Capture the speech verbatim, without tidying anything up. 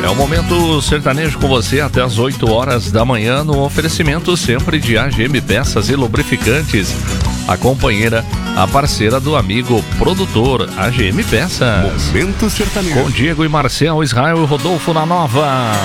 É o Momento Sertanejo com você até as oito horas da manhã, no oferecimento sempre de A G M Peças e Lubrificantes. A companheira, a parceira do amigo produtor, A G M Peças. Momento Sertanejo. Com Diego e Marcel, Israel e Rodolfo na Nova.